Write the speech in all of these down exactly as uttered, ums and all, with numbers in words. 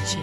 Alice.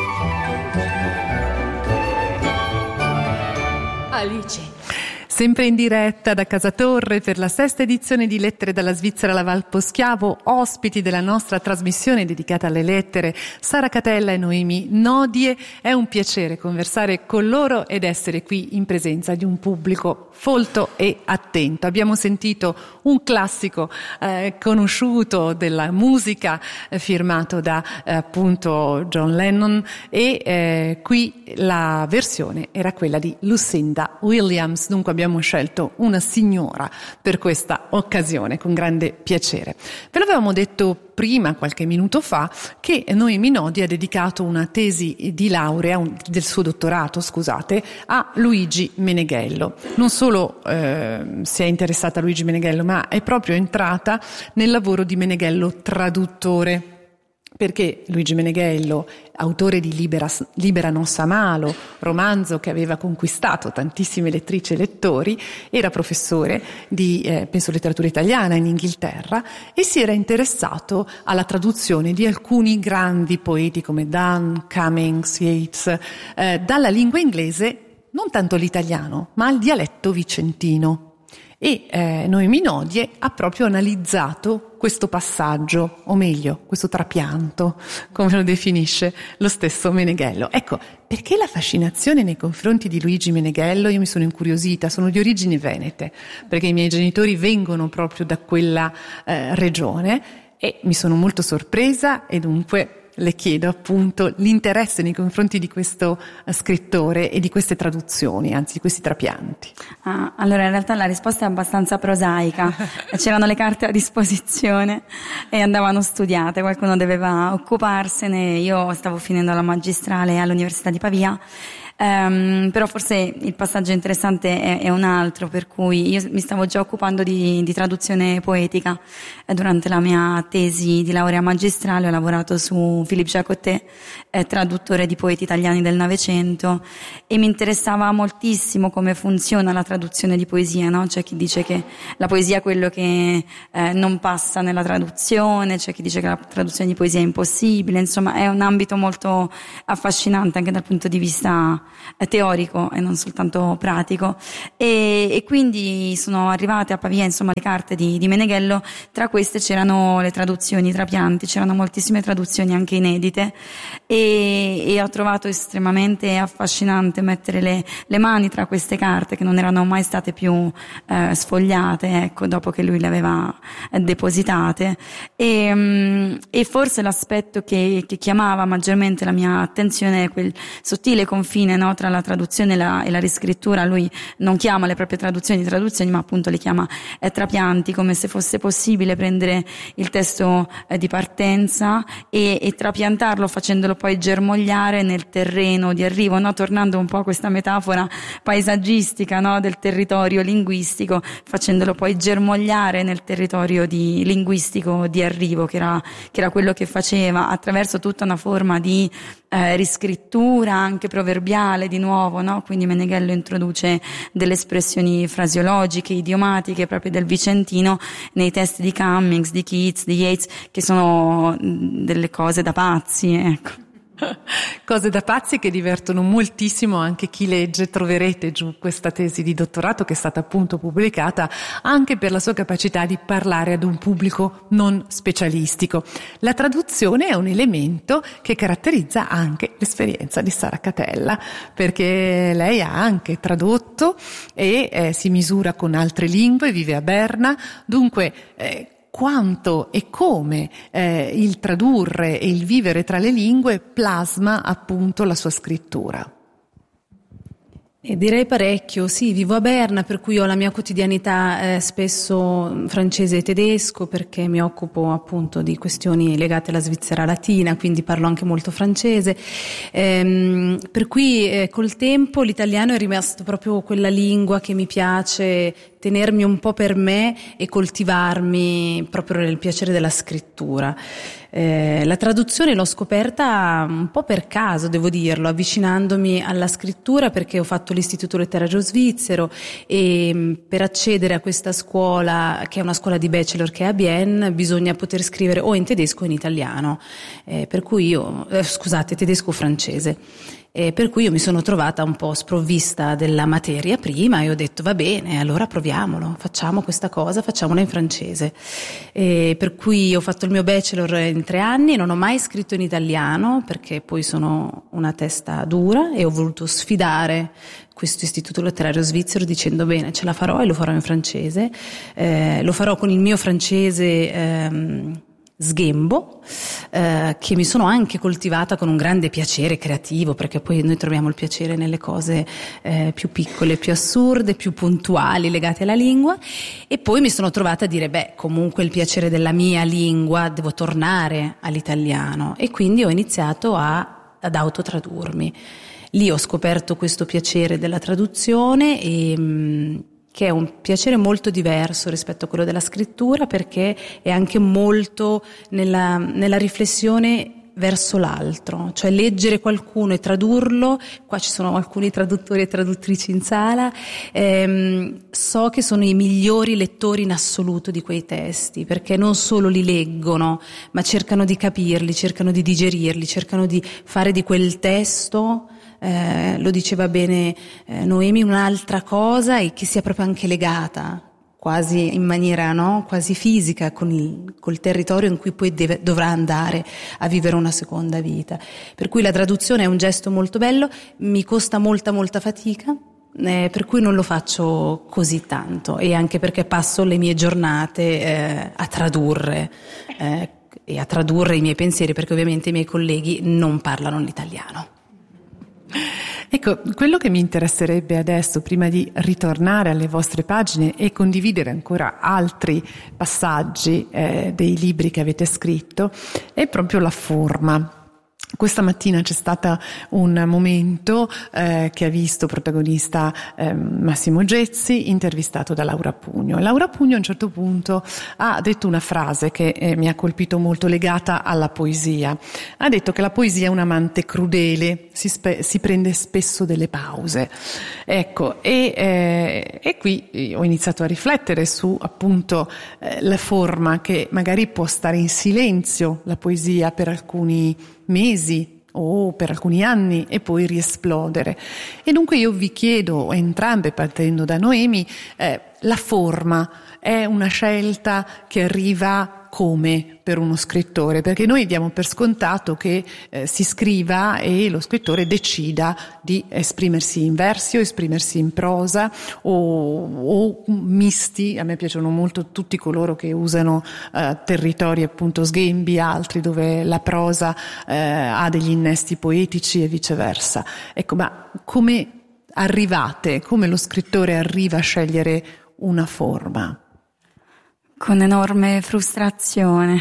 Alice. Sempre in diretta da Casa Torre per la sesta edizione di Lettere dalla Svizzera alla Val Poschiavo, ospiti della nostra trasmissione dedicata alle lettere, Sara Catella e Noemi Nodie. È un piacere conversare con loro ed essere qui in presenza di un pubblico folto e attento. Abbiamo sentito un classico eh, conosciuto della musica eh, firmato da eh, appunto John Lennon e eh, qui la versione era quella di Lucinda Williams. Dunque abbiamo Abbiamo scelto una signora per questa occasione, con grande piacere. Ve l'avevamo detto prima, qualche minuto fa, che Noemi Nodie ha dedicato una tesi di laurea, un, del suo dottorato, scusate, a Luigi Meneghello. Non solo eh, si è interessata a Luigi Meneghello, ma è proprio entrata nel lavoro di Meneghello traduttore. Perché Luigi Meneghello, autore di Libera, Libera Nossa Malo, romanzo che aveva conquistato tantissime lettrici e lettori, era professore di, eh, penso, letteratura italiana in Inghilterra e si era interessato alla traduzione di alcuni grandi poeti come Donne, Cummings, Yeats, eh, dalla lingua inglese, non tanto l'italiano, ma al dialetto vicentino. E eh, Noemi Nodie ha proprio analizzato questo passaggio, o meglio, questo trapianto, come lo definisce lo stesso Meneghello. Ecco, perché la fascinazione nei confronti di Luigi Meneghello? Io mi sono incuriosita, sono di origini venete, perché i miei genitori vengono proprio da quella eh, regione e mi sono molto sorpresa e dunque le chiedo appunto l'interesse nei confronti di questo uh, scrittore e di queste traduzioni, anzi di questi trapianti. Ah, allora in realtà la risposta è abbastanza prosaica. C'erano le carte a disposizione e andavano studiate, qualcuno doveva occuparsene. Io stavo finendo la magistrale all'Università di Pavia. Um, però forse il passaggio interessante è, è un altro, per cui io mi stavo già occupando di, di traduzione poetica eh, durante la mia tesi di laurea magistrale. Ho lavorato su Philippe Jacotet, eh, traduttore di poeti italiani del Novecento, e mi interessava moltissimo come funziona la traduzione di poesia, no? C'è chi dice che la poesia è quello che eh, non passa nella traduzione, c'è chi dice che la traduzione di poesia è impossibile. Insomma, è un ambito molto affascinante anche dal punto di vista teorico e non soltanto pratico, e, e quindi sono arrivate a Pavia insomma le carte di, di Meneghello. Tra queste c'erano le traduzioni, i trapianti, c'erano moltissime traduzioni anche inedite e, e ho trovato estremamente affascinante mettere le, le mani tra queste carte che non erano mai state più eh, sfogliate, ecco, dopo che lui le aveva eh, depositate e, e forse l'aspetto che, che chiamava maggiormente la mia attenzione è quel sottile confine, no, tra la traduzione e la, e la riscrittura. Lui non chiama le proprie traduzioni traduzioni, ma appunto le chiama eh, trapianti, come se fosse possibile prendere il testo eh, di partenza e, e trapiantarlo, facendolo poi germogliare nel terreno di arrivo, no? Tornando un po' a questa metafora paesaggistica, no? Del territorio linguistico, facendolo poi germogliare nel territorio di, linguistico di arrivo, che era, che era quello che faceva attraverso tutta una forma di eh, riscrittura anche proverbiale di nuovo, no? Quindi Meneghello introduce delle espressioni frasiologiche, idiomatiche proprio del vicentino nei testi di Cummings, di Keats, di Yeats, che sono delle cose da pazzi, ecco. Cose da pazzi che divertono moltissimo anche chi legge. Troverete giù questa tesi di dottorato che è stata appunto pubblicata anche per la sua capacità di parlare ad un pubblico non specialistico. La traduzione è un elemento che caratterizza anche l'esperienza di Sara Catella, perché lei ha anche tradotto e eh, si misura con altre lingue, vive a Berna, dunque eh, quanto e come eh, il tradurre e il vivere tra le lingue plasma appunto la sua scrittura. Eh, direi parecchio, sì, vivo a Berna, per cui ho la mia quotidianità eh, spesso francese e tedesco, perché mi occupo appunto di questioni legate alla Svizzera latina, quindi parlo anche molto francese, ehm, per cui eh, col tempo l'italiano è rimasto proprio quella lingua che mi piace tenermi un po' per me e coltivarmi proprio nel piacere della scrittura. Eh, la traduzione l'ho scoperta un po' per caso, devo dirlo, avvicinandomi alla scrittura, perché ho fatto l'Istituto Letterario Svizzero e per accedere a questa scuola, che è una scuola di bachelor che è a Bienne, bisogna poter scrivere o in tedesco o in italiano, eh, per cui io, eh, scusate, tedesco o francese. E per cui io mi sono trovata un po' sprovvista della materia prima e ho detto va bene, allora proviamolo, facciamo questa cosa, facciamola in francese. E per cui ho fatto il mio bachelor in tre anni, non ho mai scritto in italiano perché poi sono una testa dura e ho voluto sfidare questo istituto letterario svizzero dicendo bene, ce la farò e lo farò in francese, eh, lo farò con il mio francese ehm, sghembo, eh, che mi sono anche coltivata con un grande piacere creativo, perché poi noi troviamo il piacere nelle cose eh, più piccole, più assurde, più puntuali, legate alla lingua, e poi mi sono trovata a dire beh, comunque il piacere della mia lingua, devo tornare all'italiano, e quindi ho iniziato a, ad autotradurmi. Lì ho scoperto questo piacere della traduzione e mh, che è un piacere molto diverso rispetto a quello della scrittura, perché è anche molto nella, nella riflessione verso l'altro, cioè leggere qualcuno e tradurlo. Qua ci sono alcuni traduttori e traduttrici in sala, ehm, so che sono i migliori lettori in assoluto di quei testi, perché non solo li leggono, ma cercano di capirli, cercano di digerirli, cercano di fare di quel testo, Eh, lo diceva bene eh, Noemi, un'altra cosa, e che sia proprio anche legata quasi in maniera no, quasi fisica con il col territorio in cui poi deve, dovrà andare a vivere una seconda vita. Per cui la traduzione è un gesto molto bello, mi costa molta molta fatica, eh, per cui non lo faccio così tanto, e anche perché passo le mie giornate eh, a tradurre eh, e a tradurre i miei pensieri, perché ovviamente i miei colleghi non parlano l'italiano. Ecco, quello che mi interesserebbe adesso, prima di ritornare alle vostre pagine e condividere ancora altri passaggi eh, dei libri che avete scritto, è proprio la forma. Questa mattina c'è stato un momento eh, che ha visto protagonista eh, Massimo Gezzi, intervistato da Laura Pugno. Laura Pugno a un certo punto ha detto una frase che eh, mi ha colpito molto, legata alla poesia. Ha detto che la poesia è un amante crudele, si, spe- si prende spesso delle pause. Ecco, e, eh, e qui ho iniziato a riflettere su appunto eh, la forma, che magari può stare in silenzio, la poesia, per alcuni mesi o per alcuni anni e poi riesplodere. E dunque io vi chiedo, entrambe partendo da Noemi, eh, la forma è una scelta che arriva come per uno scrittore? Perché noi diamo per scontato che eh, si scriva e lo scrittore decida di esprimersi in versi o esprimersi in prosa o, o misti. A me piacciono molto tutti coloro che usano eh, territori appunto sghembi, altri dove la prosa eh, ha degli innesti poetici e viceversa. Ecco, ma come arrivate, come lo scrittore arriva a scegliere una forma? Con enorme frustrazione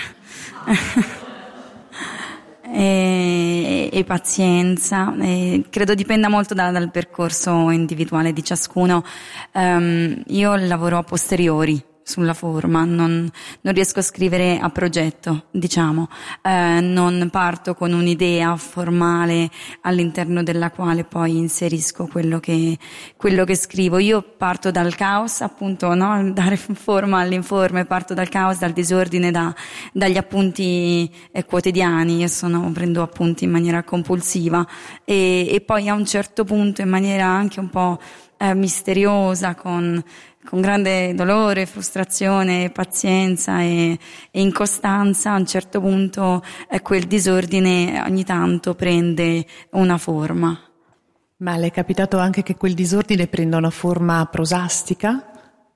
e, e pazienza, e credo dipenda molto da, dal percorso individuale di ciascuno. Um, io lavoro a posteriori sulla forma, non, non riesco a scrivere a progetto, diciamo, eh, non parto con un'idea formale all'interno della quale poi inserisco quello che, quello che scrivo. Io parto dal caos, appunto, no? Dare forma all'informe, parto dal caos, dal disordine, da, dagli appunti eh, quotidiani. Io sono, prendo appunti in maniera compulsiva e, e poi a un certo punto, in maniera anche un po' eh, misteriosa, con con grande dolore, frustrazione, pazienza e, e incostanza, a un certo punto eh, quel disordine ogni tanto prende una forma. Ma le è capitato anche che quel disordine prenda una forma prosastica?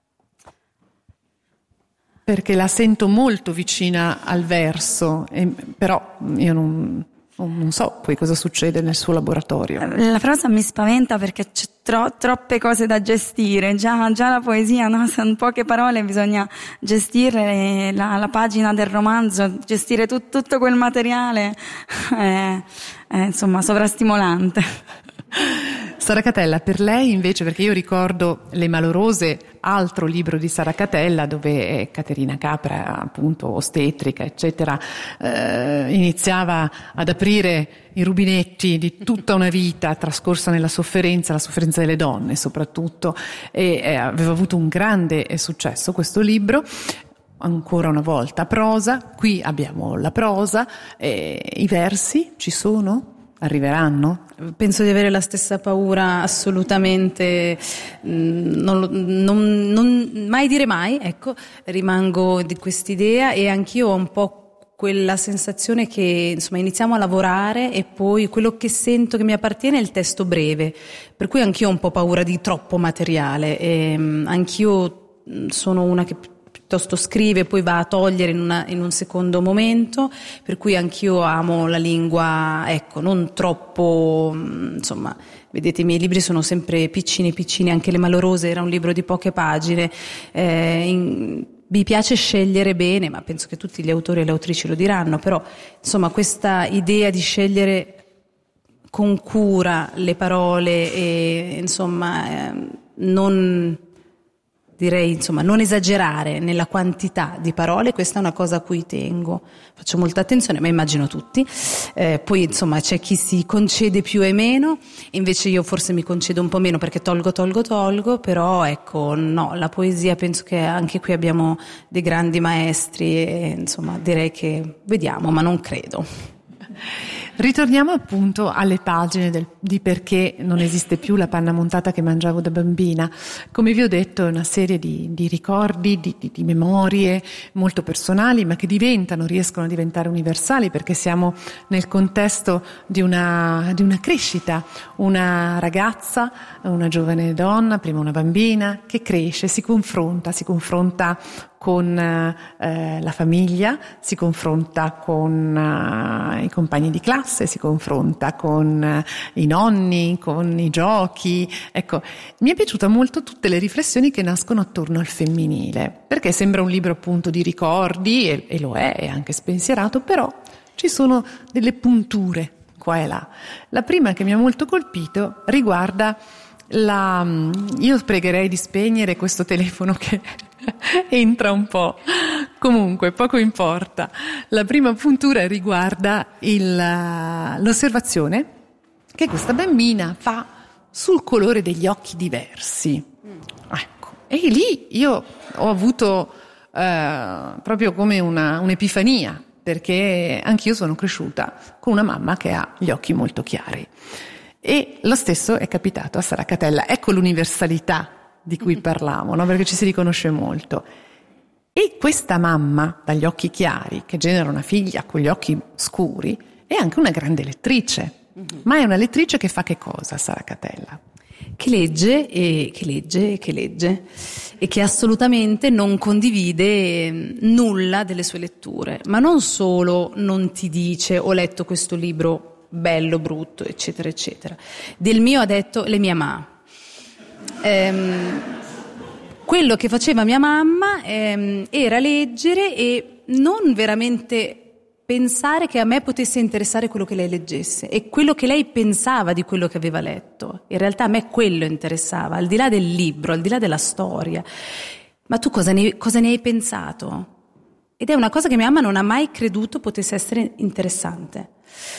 Perché la sento molto vicina al verso, e, però io non... non so poi cosa succede nel suo laboratorio. La prosa mi spaventa perché c'è tro- troppe cose da gestire, già, già la poesia, no? Sono poche parole, bisogna gestire la, la pagina del romanzo, gestire tut- tutto quel materiale, è, è insomma sovrastimolante. Sara Catella, per lei invece, perché io ricordo Le Malorose, altro libro di Sara Catella, dove Caterina Capra, appunto ostetrica, eccetera, eh, iniziava ad aprire i rubinetti di tutta una vita trascorsa nella sofferenza, la sofferenza delle donne soprattutto, e eh, aveva avuto un grande successo questo libro. Ancora una volta prosa, qui abbiamo la prosa, eh, i versi ci sono? Arriveranno? Penso di avere la stessa paura, assolutamente, non, non, non mai dire mai, ecco, rimango di quest'idea, e anch'io ho un po' quella sensazione che insomma iniziamo a lavorare e poi quello che sento che mi appartiene è il testo breve, per cui anch'io ho un po' paura di troppo materiale, e anch'io sono una che piuttosto scrive e poi va a togliere in, una, in un secondo momento, per cui anch'io amo la lingua, ecco, non troppo, insomma, vedete i miei libri sono sempre piccini piccini, anche Le Malorose era un libro di poche pagine, eh, in, mi piace scegliere bene, ma penso che tutti gli autori e le autrici lo diranno, però insomma questa idea di scegliere con cura le parole e insomma eh, non... direi insomma non esagerare nella quantità di parole, questa è una cosa a cui tengo, faccio molta attenzione, ma immagino tutti, eh, poi insomma c'è chi si concede più e meno, invece io forse mi concedo un po' meno perché tolgo tolgo tolgo, però ecco no, la poesia penso che anche qui abbiamo dei grandi maestri e insomma direi che vediamo, ma non credo. Ritorniamo appunto alle pagine del, di Perché non esiste più la panna montata che mangiavo da bambina. Come vi ho detto è una serie di, di ricordi, di, di, di memorie molto personali, ma che diventano, riescono a diventare universali, perché siamo nel contesto di una, di una crescita, una ragazza, una giovane donna, prima una bambina, che cresce, si confronta, si confronta con eh, la famiglia, si confronta con uh, i compagni di classe, si confronta con uh, i nonni, con i giochi. Ecco, mi è piaciuta molto tutte le riflessioni che nascono attorno al femminile, perché sembra un libro appunto di ricordi, e, e lo è, è anche spensierato, però ci sono delle punture qua e là. La prima che mi ha molto colpito riguarda la... io pregherei di spegnere questo telefono che entra un po', comunque poco importa. La prima puntura riguarda il, l'osservazione che questa bambina fa sul colore degli occhi diversi. Ecco, e lì io ho avuto eh, proprio come una, un'epifania, perché anch'io sono cresciuta con una mamma che ha gli occhi molto chiari, e lo stesso è capitato a Sara Catella. Ecco l'universalità di cui parlavo, no? Perché ci si riconosce molto. E questa mamma dagli occhi chiari, che genera una figlia con gli occhi scuri, è anche una grande lettrice. Mm-hmm. Ma è una lettrice che fa che cosa, Sara Catella? Che legge e che legge e che legge e che assolutamente non condivide nulla delle sue letture, ma non solo non ti dice ho letto questo libro bello, brutto, eccetera eccetera. Del mio ha detto le mie ma. Ehm, quello che faceva mia mamma ehm, era leggere e non veramente pensare che a me potesse interessare quello che lei leggesse e quello che lei pensava di quello che aveva letto. In realtà a me quello interessava, al di là del libro, al di là della storia. Ma tu cosa ne, cosa ne hai pensato? Ed è una cosa che mia mamma non ha mai creduto potesse essere interessante.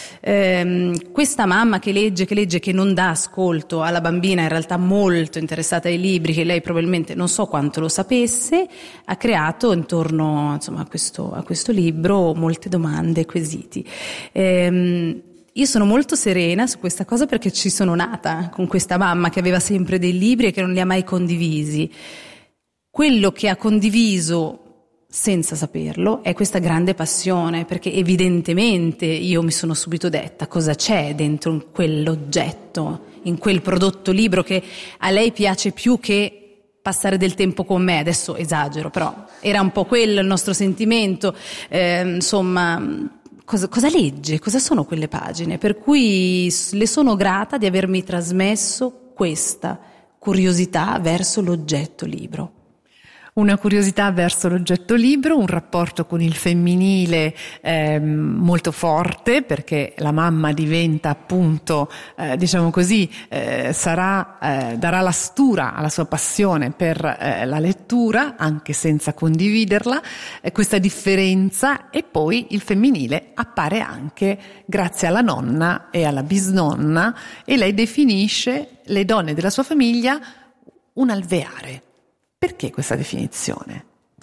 Eh, questa mamma che legge, che legge, che non dà ascolto alla bambina in realtà molto interessata ai libri, che lei probabilmente non so quanto lo sapesse, ha creato intorno insomma a questo, a questo libro molte domande e quesiti. Eh, io sono molto serena su questa cosa perché ci sono nata con questa mamma che aveva sempre dei libri e che non li ha mai condivisi. Quello che ha condiviso senza saperlo è questa grande passione, perché evidentemente io mi sono subito detta cosa c'è dentro in quell'oggetto, in quel prodotto libro che a lei piace più che passare del tempo con me. Adesso esagero, però era un po' quello il nostro sentimento, eh, insomma cosa, cosa legge, cosa sono quelle pagine, per cui le sono grata di avermi trasmesso questa curiosità verso l'oggetto libro. Una curiosità verso l'oggetto libro, un rapporto con il femminile eh, molto forte, perché la mamma diventa appunto, eh, diciamo così, eh, sarà, eh, darà la stura alla sua passione per eh, la lettura, anche senza condividerla, eh, questa differenza, e poi il femminile appare anche grazie alla nonna e alla bisnonna, e lei definisce le donne della sua famiglia un alveare. Perché questa definizione?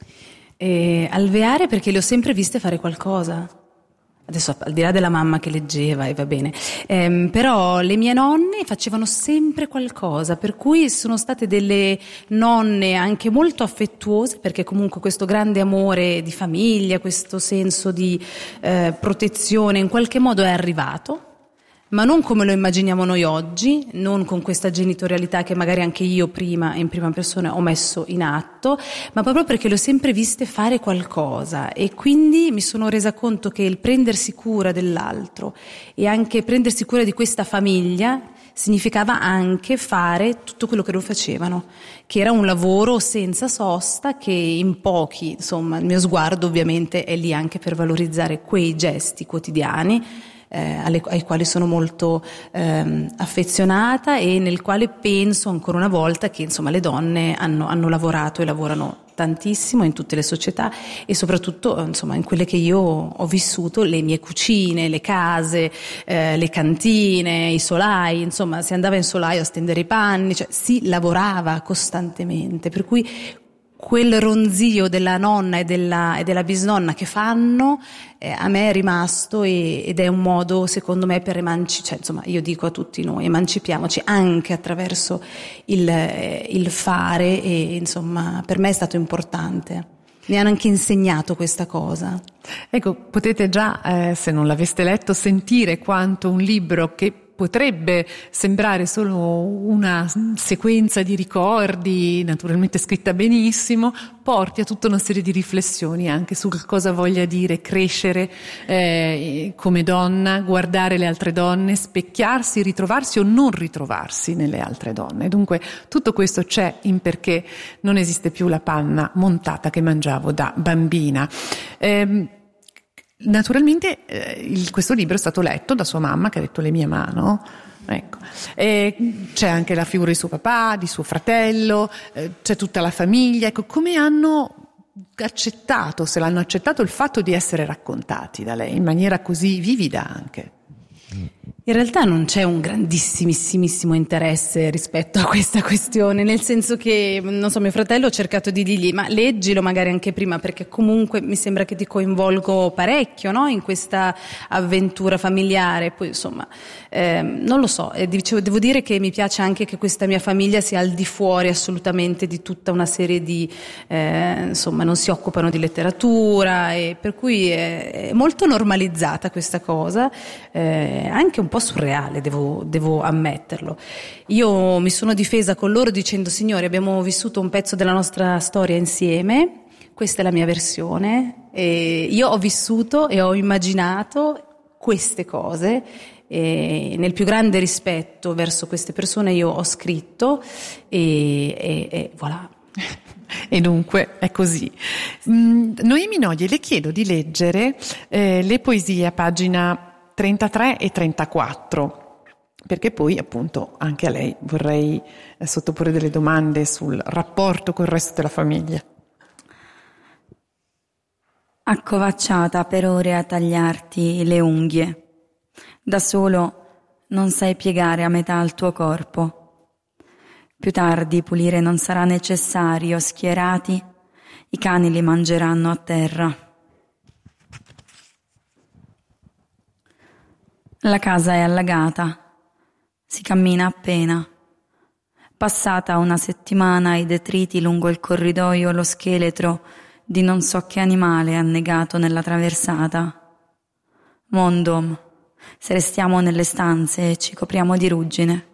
Eh, alveare perché le ho sempre viste fare qualcosa. Adesso, al di là della mamma che leggeva, e va bene, ehm, però le mie nonne facevano sempre qualcosa, per cui sono state delle nonne anche molto affettuose, perché comunque questo grande amore di famiglia, questo senso di eh, protezione in qualche modo è arrivato, ma non come lo immaginiamo noi oggi, non con questa genitorialità che magari anche io prima in prima persona ho messo in atto, ma proprio perché le ho sempre viste fare qualcosa, e quindi mi sono resa conto che il prendersi cura dell'altro e anche prendersi cura di questa famiglia significava anche fare tutto quello che loro facevano, che era un lavoro senza sosta, che in pochi, insomma, il mio sguardo ovviamente è lì anche per valorizzare quei gesti quotidiani Eh, alle, ai quali sono molto ehm, affezionata, e nel quale penso ancora una volta che insomma le donne hanno, hanno lavorato e lavorano tantissimo in tutte le società, e soprattutto insomma in quelle che io ho vissuto, le mie cucine, le case, eh, le cantine, i solai, insomma si andava in solaio a stendere i panni, cioè si lavorava costantemente, per cui quel ronzio della nonna e della, e della bisnonna che fanno eh, a me è rimasto, e, ed è un modo secondo me per emancipare, cioè, insomma io dico a tutti noi, emancipiamoci anche attraverso il, eh, il fare, e insomma per me è stato importante. Mi hanno anche insegnato questa cosa. Ecco, potete già, eh, se non l'aveste letto, sentire quanto un libro che potrebbe sembrare solo una sequenza di ricordi, naturalmente scritta benissimo, porti a tutta una serie di riflessioni anche su cosa voglia dire crescere eh, come donna, guardare le altre donne, specchiarsi, ritrovarsi o non ritrovarsi nelle altre donne. Dunque tutto questo c'è in Perché non esiste più la panna montata che mangiavo da bambina. Eh, Naturalmente eh, il, questo libro è stato letto da sua mamma, che ha detto le mie mano, ecco. E c'è anche la figura di suo papà, di suo fratello, eh, c'è tutta la famiglia. Ecco, come hanno accettato, se l'hanno accettato, il fatto di essere raccontati da lei in maniera così vivida anche? In realtà non c'è un grandissimissimo interesse rispetto a questa questione, nel senso che, non so, mio fratello ho cercato di dirgli ma leggilo magari anche prima, perché comunque mi sembra che ti coinvolgo parecchio, no? In questa avventura familiare. Poi insomma eh, non lo so, eh, dicevo, devo dire che mi piace anche che questa mia famiglia sia al di fuori assolutamente di tutta una serie di eh, insomma non si occupano di letteratura, e per cui è, è molto normalizzata questa cosa, eh, anche un po' surreale, devo, devo ammetterlo. Io mi sono difesa con loro dicendo: signori, abbiamo vissuto un pezzo della nostra storia insieme, questa è la mia versione, e io ho vissuto e ho immaginato queste cose, e nel più grande rispetto verso queste persone io ho scritto, e, e, e voilà. E dunque è così. Mm, Noemi Nodie, le chiedo di leggere eh, le poesie a pagina trentatré e trentaquattro, perché poi appunto anche a lei vorrei eh, sottoporre delle domande sul rapporto col resto della famiglia. Accovacciata per ore a tagliarti le unghie, da solo non sai piegare a metà il tuo corpo. Più tardi pulire non sarà necessario, schierati i cani li mangeranno a terra. La casa è allagata, si cammina appena. Passata una settimana ai detriti lungo il corridoio, lo scheletro di non so che animale annegato nella traversata. Mondom, se restiamo nelle stanze e ci copriamo di ruggine.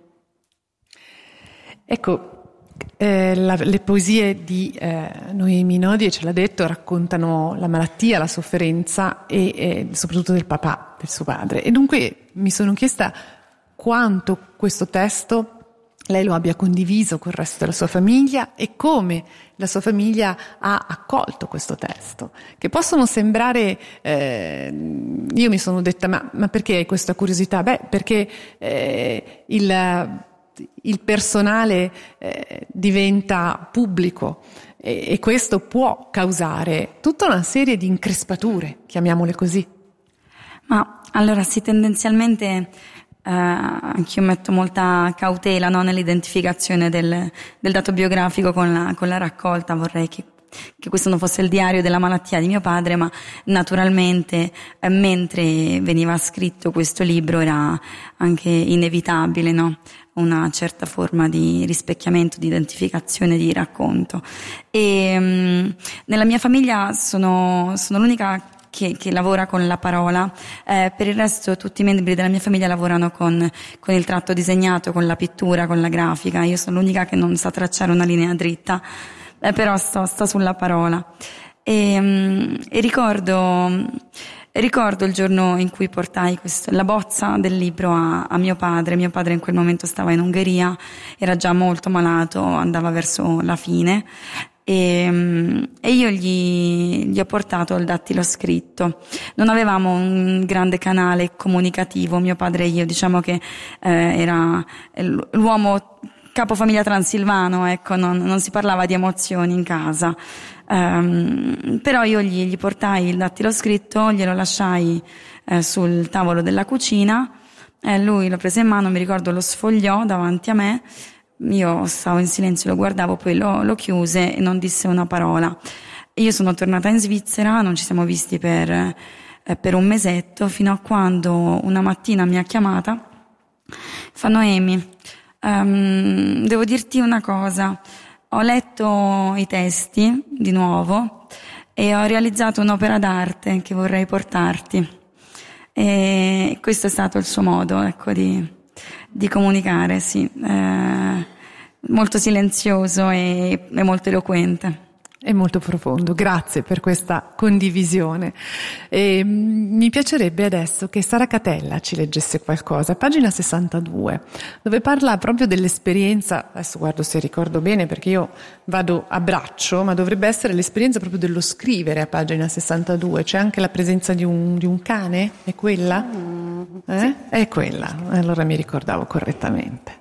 Ecco, eh, la, le poesie di eh, Noemi Nodie, ce l'ha detto, raccontano la malattia, la sofferenza e eh, soprattutto del papà, del suo padre. E dunque mi sono chiesta quanto questo testo lei lo abbia condiviso col resto della sua famiglia e come la sua famiglia ha accolto questo testo, che possono sembrare, eh, io mi sono detta ma, ma perché hai questa curiosità? Beh, perché eh, il, il personale eh, diventa pubblico e, e questo può causare tutta una serie di increspature, chiamiamole così. Ma allora sì, tendenzialmente Uh, anch'io metto molta cautela, no, nell'identificazione del, del dato biografico con la, con la raccolta. Vorrei che, che questo non fosse il diario della malattia di mio padre, ma naturalmente eh, mentre veniva scritto questo libro era anche inevitabile, no? Una certa forma di rispecchiamento, di identificazione, di racconto. E um, nella mia famiglia sono, sono l'unica Che, che lavora con la parola, eh, per il resto tutti i membri della mia famiglia lavorano con, con il tratto disegnato, con la pittura, con la grafica. Io sono l'unica che non sa tracciare una linea dritta, eh, però sto, sto sulla parola. E, um, e ricordo, ricordo il giorno in cui portai questo, la bozza del libro a, a mio padre. Mio padre in quel momento stava in Ungheria, era già molto malato, andava verso la fine. E, e io gli, gli ho portato il dattilo scritto. Non avevamo un grande canale comunicativo, mio padre e io, diciamo che eh, era l'uomo capofamiglia transilvano, ecco, non, non si parlava di emozioni in casa. Um, però io gli, gli portai il dattilo scritto, glielo lasciai eh, sul tavolo della cucina, eh, lui lo prese in mano, mi ricordo lo sfogliò davanti a me. Io stavo in silenzio, lo guardavo, poi lo, lo chiuse e non disse una parola. Io sono tornata in Svizzera, non ci siamo visti per, eh, per un mesetto, fino a quando una mattina mi ha chiamata. Fa: Noemi, um, devo dirti una cosa, ho letto i testi di nuovo e ho realizzato un'opera d'arte che vorrei portarti. E questo è stato il suo modo, ecco, di... di comunicare, sì, eh, molto silenzioso e, e molto eloquente. È molto profondo, grazie per questa condivisione. E, mh, mi piacerebbe adesso che Sara Catella ci leggesse qualcosa, pagina sessantadue, dove parla proprio dell'esperienza, adesso guardo se ricordo bene perché io vado a braccio, ma dovrebbe essere l'esperienza proprio dello scrivere a pagina sessantadue, c'è anche la presenza di un, di un cane, è quella? Eh? Sì. È quella, allora mi ricordavo correttamente.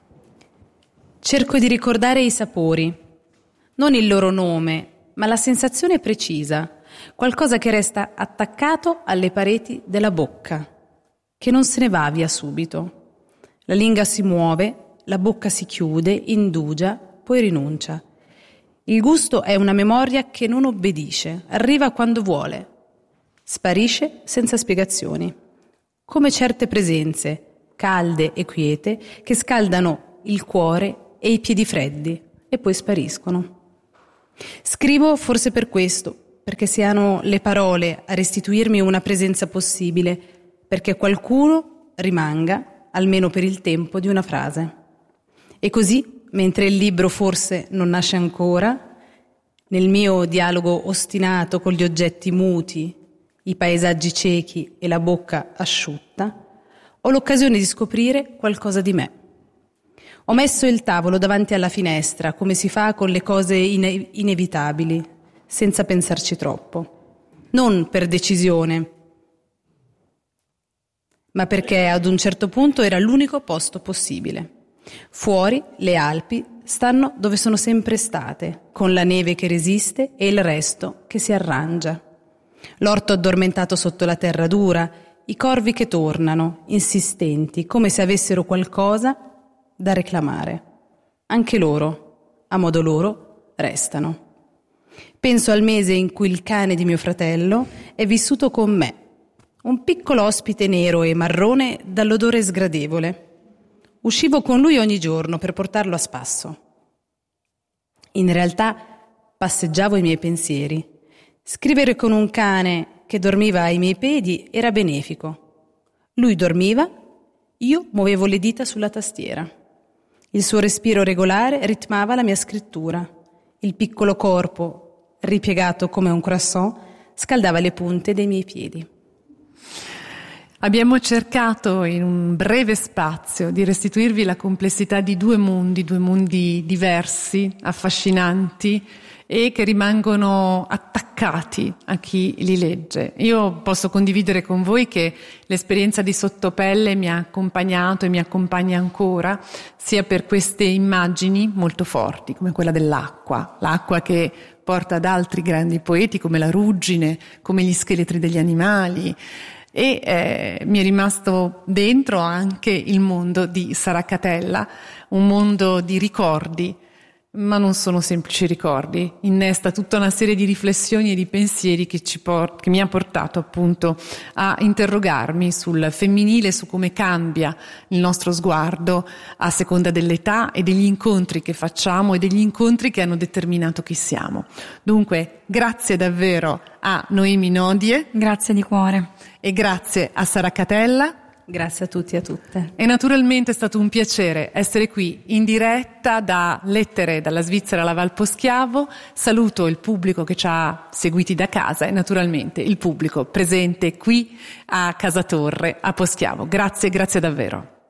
Cerco di ricordare i sapori. Non il loro nome, ma la sensazione precisa, qualcosa che resta attaccato alle pareti della bocca, che non se ne va via subito. La lingua si muove, la bocca si chiude, indugia, poi rinuncia. Il gusto è una memoria che non obbedisce, arriva quando vuole, sparisce senza spiegazioni, come certe presenze, calde e quiete, che scaldano il cuore e i piedi freddi e poi spariscono. Scrivo forse per questo, perché siano le parole a restituirmi una presenza possibile, perché qualcuno rimanga, almeno per il tempo, di una frase. E così, mentre il libro forse non nasce ancora, nel mio dialogo ostinato con gli oggetti muti, i paesaggi ciechi e la bocca asciutta, ho l'occasione di scoprire qualcosa di me. Ho messo il tavolo davanti alla finestra, come si fa con le cose ine- inevitabili, senza pensarci troppo. Non per decisione, ma perché ad un certo punto era l'unico posto possibile. Fuori, le Alpi stanno dove sono sempre state, con la neve che resiste e il resto che si arrangia. L'orto addormentato sotto la terra dura, i corvi che tornano, insistenti, come se avessero qualcosa da reclamare. Anche loro, a modo loro, restano. Penso al mese in cui il cane di mio fratello è vissuto con me, un piccolo ospite nero e marrone dall'odore sgradevole. Uscivo con lui ogni giorno per portarlo a spasso. In realtà passeggiavo i miei pensieri. Scrivere con un cane che dormiva ai miei piedi era benefico. Lui dormiva, io muovevo le dita sulla tastiera. Il suo respiro regolare ritmava la mia scrittura. Il piccolo corpo, ripiegato come un croissant, scaldava le punte dei miei piedi. Abbiamo cercato in un breve spazio di restituirvi la complessità di due mondi, due mondi diversi, affascinanti e che rimangono attaccati a chi li legge. Io posso condividere con voi che l'esperienza di Sottopelle mi ha accompagnato e mi accompagna ancora, sia per queste immagini molto forti, come quella dell'acqua, l'acqua che porta ad altri grandi poeti come la ruggine, come gli scheletri degli animali, e eh, mi è rimasto dentro anche il mondo di Sara Catella, un mondo di ricordi, ma non sono semplici ricordi, innesta tutta una serie di riflessioni e di pensieri che, ci port- che mi ha portato appunto a interrogarmi sul femminile, su come cambia il nostro sguardo a seconda dell'età e degli incontri che facciamo e degli incontri che hanno determinato chi siamo. Dunque, grazie davvero a Noemi Nodie. Grazie di cuore. E grazie a Sara Catella. Grazie a tutti e a tutte. E naturalmente è stato un piacere essere qui in diretta da Lettere dalla Svizzera alla Val Poschiavo. Saluto il pubblico che ci ha seguiti da casa e naturalmente il pubblico presente qui a Casa Torre a Poschiavo. Grazie, grazie davvero.